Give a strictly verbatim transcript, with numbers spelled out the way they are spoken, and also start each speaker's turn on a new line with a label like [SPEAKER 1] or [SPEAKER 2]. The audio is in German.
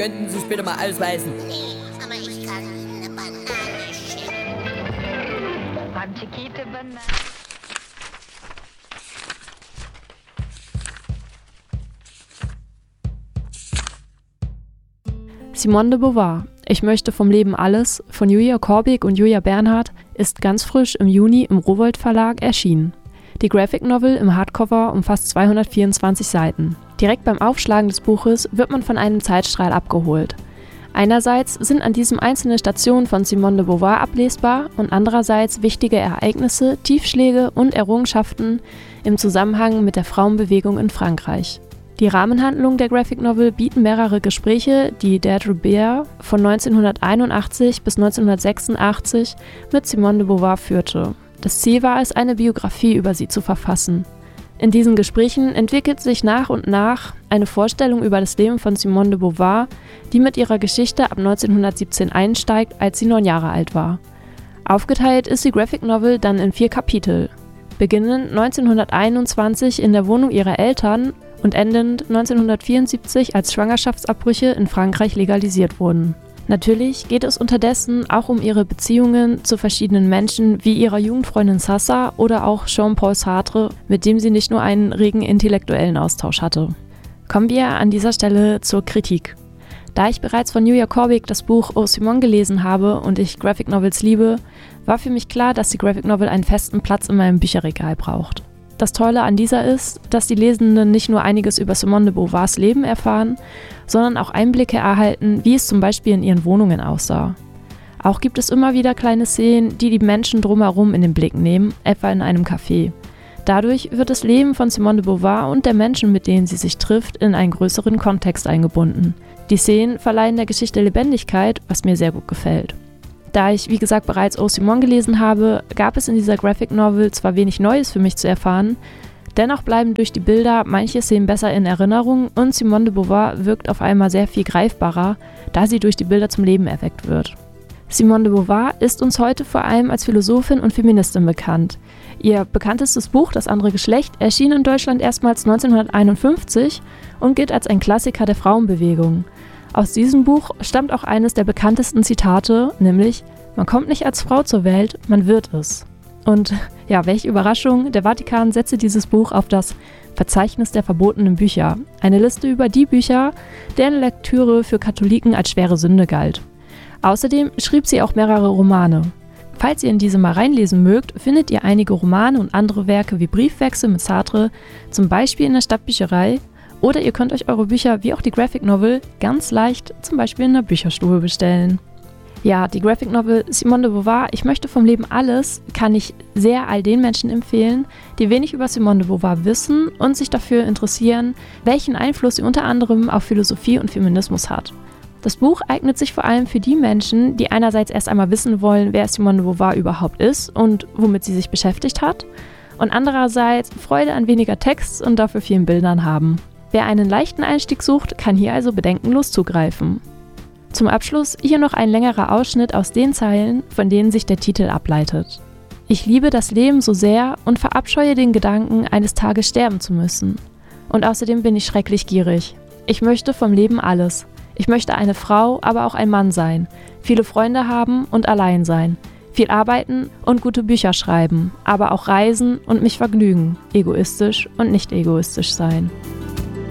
[SPEAKER 1] könnten sich bitte mal ausweisen.
[SPEAKER 2] Nee, aber ich kann eine Banane schicken.
[SPEAKER 3] Beim Chiquite Banane.
[SPEAKER 4] Simone de Beauvoir, Ich möchte vom Leben alles von Julia Korbig und Julia Bernhardt ist ganz frisch im Juni im Rowohlt Verlag erschienen. Die Graphic Novel im Hardcover umfasst zweihundertvierundzwanzig Seiten. Direkt beim Aufschlagen des Buches wird man von einem Zeitstrahl abgeholt. Einerseits sind an diesem einzelne Stationen von Simone de Beauvoir ablesbar und andererseits wichtige Ereignisse, Tiefschläge und Errungenschaften im Zusammenhang mit der Frauenbewegung in Frankreich. Die Rahmenhandlung der Graphic Novel bieten mehrere Gespräche, die Deirdre Beer von neunzehnhunderteinundachtzig bis neunzehnhundertsechsundachtzig mit Simone de Beauvoir führte. Das Ziel war es, eine Biografie über sie zu verfassen. In diesen Gesprächen entwickelt sich nach und nach eine Vorstellung über das Leben von Simone de Beauvoir, die mit ihrer Geschichte ab neunzehnhundertsiebzehn einsteigt, als sie neun Jahre alt war. Aufgeteilt ist die Graphic Novel dann in vier Kapitel, beginnend neunzehnhunderteinundzwanzig in der Wohnung ihrer Eltern und endend neunzehnhundertvierundsiebzig, als Schwangerschaftsabbrüche in Frankreich legalisiert wurden. Natürlich geht es unterdessen auch um ihre Beziehungen zu verschiedenen Menschen wie ihrer Jugendfreundin Sassa oder auch Jean-Paul Sartre, mit dem sie nicht nur einen regen intellektuellen Austausch hatte. Kommen wir an dieser Stelle zur Kritik. Da ich bereits von Julia Korbig das Buch Oh Simone gelesen habe und ich Graphic Novels liebe, war für mich klar, dass die Graphic Novel einen festen Platz in meinem Bücherregal braucht. Das Tolle an dieser ist, dass die Lesenden nicht nur einiges über Simone de Beauvoirs Leben erfahren, sondern auch Einblicke erhalten, wie es zum Beispiel in ihren Wohnungen aussah. Auch gibt es immer wieder kleine Szenen, die die Menschen drumherum in den Blick nehmen, etwa in einem Café. Dadurch wird das Leben von Simone de Beauvoir und der Menschen, mit denen sie sich trifft, in einen größeren Kontext eingebunden. Die Szenen verleihen der Geschichte Lebendigkeit, was mir sehr gut gefällt. Da ich, wie gesagt, bereits Oh Simone gelesen habe, gab es in dieser Graphic Novel zwar wenig Neues für mich zu erfahren, dennoch bleiben durch die Bilder manche Szenen besser in Erinnerung und Simone de Beauvoir wirkt auf einmal sehr viel greifbarer, da sie durch die Bilder zum Leben erweckt wird. Simone de Beauvoir ist uns heute vor allem als Philosophin und Feministin bekannt. Ihr bekanntestes Buch, Das andere Geschlecht, erschien in Deutschland erstmals neunzehnhunderteinundfünfzig und gilt als ein Klassiker der Frauenbewegung. Aus diesem Buch stammt auch eines der bekanntesten Zitate, nämlich: Man kommt nicht als Frau zur Welt, man wird es. Und ja, welche Überraschung, der Vatikan setzte dieses Buch auf das Verzeichnis der verbotenen Bücher, eine Liste über die Bücher, deren Lektüre für Katholiken als schwere Sünde galt. Außerdem schrieb sie auch mehrere Romane. Falls ihr in diese mal reinlesen mögt, findet ihr einige Romane und andere Werke wie Briefwechsel mit Sartre, zum Beispiel in der Stadtbücherei, oder ihr könnt euch eure Bücher wie auch die Graphic Novel ganz leicht zum Beispiel in der Bücherstube bestellen. Ja, die Graphic Novel Simone de Beauvoir, Ich möchte vom Leben alles, kann ich sehr all den Menschen empfehlen, die wenig über Simone de Beauvoir wissen und sich dafür interessieren, welchen Einfluss sie unter anderem auf Philosophie und Feminismus hat. Das Buch eignet sich vor allem für die Menschen, die einerseits erst einmal wissen wollen, wer Simone de Beauvoir überhaupt ist und womit sie sich beschäftigt hat, und andererseits Freude an weniger Text und dafür vielen Bildern haben. Wer einen leichten Einstieg sucht, kann hier also bedenkenlos zugreifen. Zum Abschluss hier noch ein längerer Ausschnitt aus den Zeilen, von denen sich der Titel ableitet. Ich liebe das Leben so sehr und verabscheue den Gedanken, eines Tages sterben zu müssen. Und außerdem bin ich schrecklich gierig. Ich möchte vom Leben alles. Ich möchte eine Frau, aber auch ein Mann sein, viele Freunde haben und allein sein, viel arbeiten und gute Bücher schreiben, aber auch reisen und mich vergnügen, egoistisch und nicht egoistisch sein.